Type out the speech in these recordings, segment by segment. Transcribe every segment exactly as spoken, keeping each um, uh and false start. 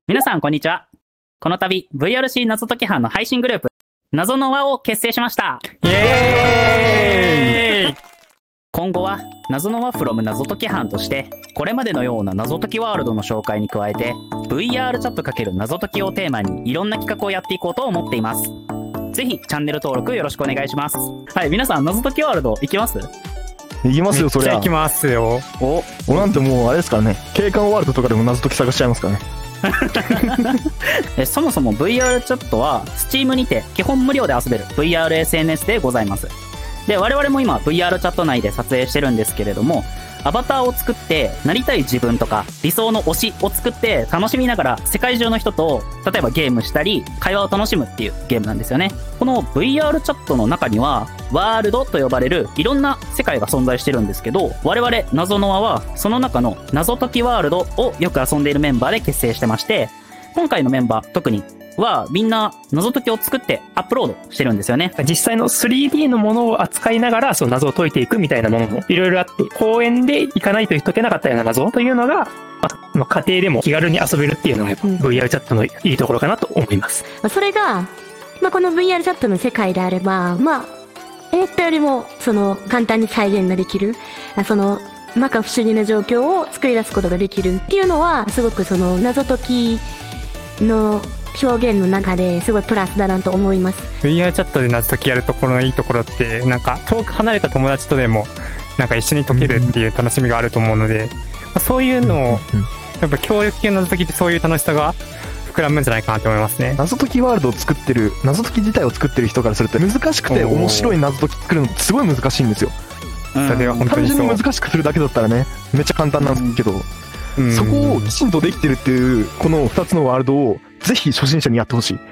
皆さんこんにちは。この度 ブイアールシー 謎解き班の配信グループ謎の輪を結成しました。 イエーイ。 今後は謎の輪 from 謎解き班としてこれまでのような謎解きワールドの紹介に加えて ブイアール チャット×謎解きをテーマにいろんな企画をやっていこうと思っています。ぜひチャンネル登録よろしくお願いします。はい、皆さん謎解きワールド行きます？ 行きますよ、そりゃ。 行きますよ。 お、 俺なんてもうあれですからね、景観ワールドとかでも謎解き探しちゃいますからね。 えそもそも ブイアール チャットは Steam にて基本無料で遊べる ブイアールエスエヌエス でございます。で、我々も今 ブイアール チャット内で撮影してるんですけれども、アバターを作ってなりたい自分とか理想の推しを作って楽しみながら世界中の人と例えばゲームしたり会話を楽しむっていうゲームなんですよね。この ブイアール チャットの中にはワールドと呼ばれるいろんな世界が存在してるんですけど、我々謎の輪はその中の謎解きワールドをよく遊んでいるメンバーで結成してまして、今回のメンバー特にはみんな謎解きを作ってアップロードしてるんですよね。 実際の スリーディー のものを扱いながらその謎を解いていくみたいなものもいろいろあって、公園で行かないと解けなかったような謎というのが、まあ、家庭でも気軽に遊べるっていうのが ブイアール チャットのいいところかなと思います。 それが、まあ、この ブイアール チャットの世界であれば、まあ、思ったよりもその簡単に再現ができる、その摩訶不思議な状況を作り出すことができるっていうのは、すごくその謎解きの表現の中ですごいプラスだなと思います。 ブイアール チャットで謎解きやるところのいいところって、なんか遠く離れた友達とでもなんか一緒に解けるっていう楽しみがあると思うので、まあ、そういうのをやっぱ協力系の謎解きってそういう楽しさが膨らむんじゃないかなと思いますね。 謎解きワールドを作ってる、謎解き自体を作ってる人からすると難しくて面白い謎解き作るのってすごい難しいんですよ。 それは本当単にそう。 純に難しくするだけだったらね、めっちゃ簡単なんですけど、 うん、 そこをきちんとできてるっていうこのふたつのワールドをぜひ初心者にやってほしい。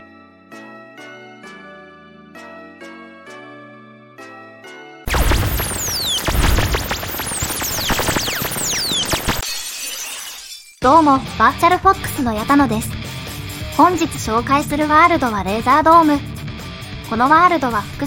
どうも、バーチャルフォックスの矢田野です。本日紹介するワールドはレーザードーム。このワールドは複